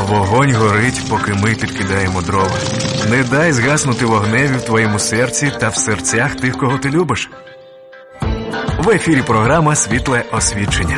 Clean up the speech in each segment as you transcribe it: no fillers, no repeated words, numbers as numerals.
Вогонь горить, поки ми підкидаємо дрова. Не дай згаснути вогневі в твоєму серці та в серцях тих, кого ти любиш. В ефірі програма «Світле освічення».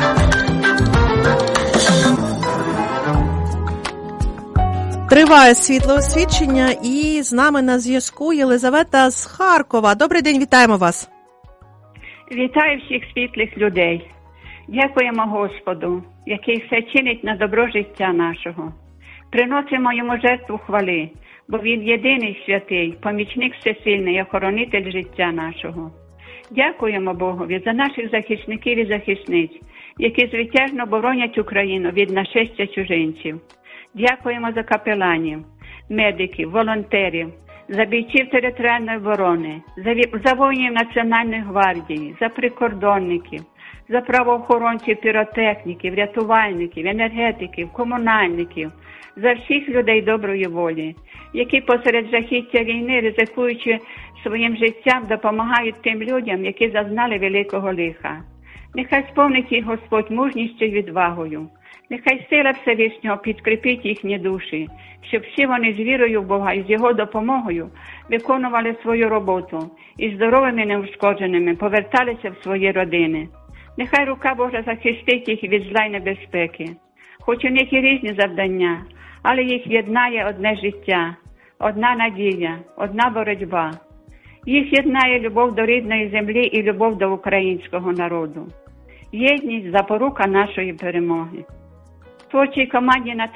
Триває світле освічення, і з нами на зв'язку Єлизавета з Харкова. Добрий день, вітаємо вас. Вітаю всіх світлих людей. Дякуємо Господу, який все чинить на добро життя нашого. Приносимо йому жертву хвали, бо він єдиний святий, помічник всесильний, охоронитель життя нашого. Дякуємо Богові за наших захисників і захисниць, які звитяжно боронять Україну від нашестя чужинців. Дякуємо за капеланів, медиків, волонтерів, за бійців територіальної оборони, за воїнів Національної гвардії, за прикордонників, за правоохоронців, піротехніків, рятувальників, енергетиків, комунальників, за всіх людей доброї волі, які посеред жахіття війни, ризикуючи своїм життям, допомагають тим людям, які зазнали великого лиха. Нехай сповнить їх Господь мужністю і відвагою. Нехай сила Всевишнього підкріпить їхні душі, щоб всі вони з вірою в Бога і з Його допомогою виконували свою роботу і здоровими неушкодженими поверталися в свої родини. Нехай рука Божа захистить їх від зла й небезпеки. Хоч у них і різні завдання, але їх єднає одне життя, одна надія, одна боротьба. Їх єднає любов до рідної землі і любов до українського народу. Єдність – запорука нашої перемоги. Творчій команді